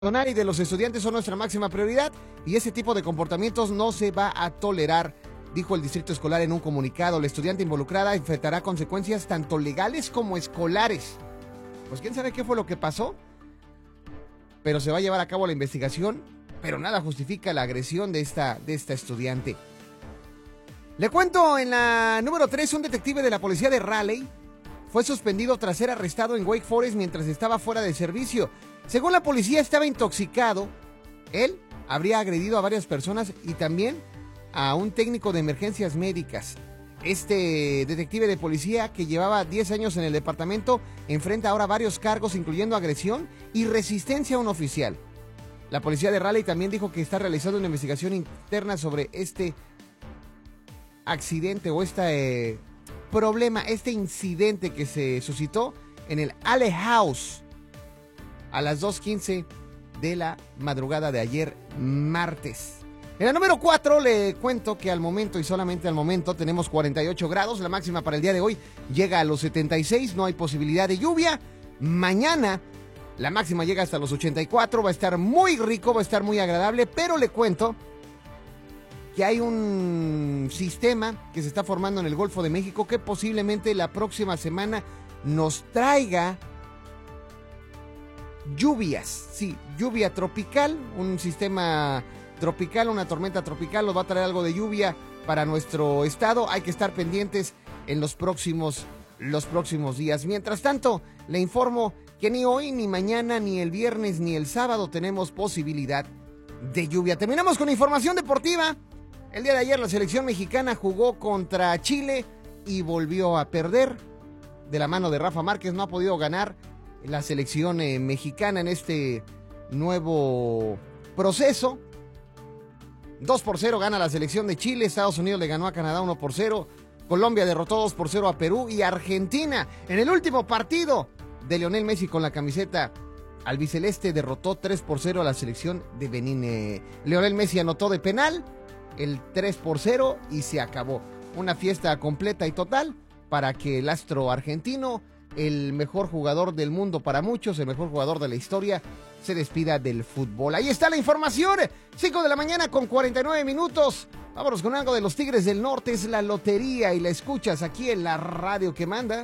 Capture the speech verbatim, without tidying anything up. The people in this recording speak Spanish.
Y de los estudiantes son nuestra máxima prioridad y ese tipo de comportamientos no se va a tolerar, dijo el distrito escolar en un comunicado. La estudiante involucrada enfrentará consecuencias tanto legales como escolares. Pues quién sabe qué fue lo que pasó, pero se va a llevar a cabo la investigación, pero nada justifica la agresión de esta, de esta estudiante. Le cuento, en la número tres, un detective de la policía de Raleigh fue suspendido tras ser arrestado en Wake Forest mientras estaba fuera de servicio. Según la policía, estaba intoxicado. Él habría agredido a varias personas y también a un técnico de emergencias médicas. Este detective de policía, que llevaba diez años en el departamento, enfrenta ahora varios cargos, incluyendo agresión y resistencia a un oficial. La policía de Raleigh también dijo que está realizando una investigación interna sobre este accidente o este eh, problema, este incidente que se suscitó en el Ale House a las dos quince de la madrugada de ayer martes. En la número cuatro le cuento que al momento y solamente al momento tenemos cuarenta y ocho grados. La máxima para el día de hoy llega a los setenta y seis, no hay posibilidad de lluvia. Mañana la máxima llega hasta los ochenta y cuatro, va a estar muy rico, va a estar muy agradable, pero le cuento que hay un sistema que se está formando en el Golfo de México que posiblemente la próxima semana nos traiga lluvias, sí, lluvia tropical, un sistema tropical, una tormenta tropical, nos va a traer algo de lluvia para nuestro estado. Hay que estar pendientes en los próximos, los próximos días. Mientras tanto, le informo que ni hoy, ni mañana, ni el viernes, ni el sábado tenemos posibilidad de lluvia. Terminamos con información deportiva. El día de ayer la selección mexicana jugó contra Chile y volvió a perder. De la mano de Rafa Márquez no ha podido ganar la selección eh, mexicana en este nuevo proceso. dos por cero gana la selección de Chile, Estados Unidos le ganó a Canadá uno por cero, Colombia derrotó dos por cero a Perú y Argentina en el último partido de Lionel Messi con la camiseta albiceleste derrotó tres por cero a la selección de Benín. Eh, Lionel Messi anotó de penal el tres por cero y se acabó. Una fiesta completa y total para que el astro argentino, el mejor jugador del mundo para muchos, el mejor jugador de la historia, se despida del fútbol. Ahí está la información, cinco de la mañana con cuarenta y nueve minutos. Vámonos con algo de los Tigres del Norte, es la lotería y la escuchas aquí en la radio que manda.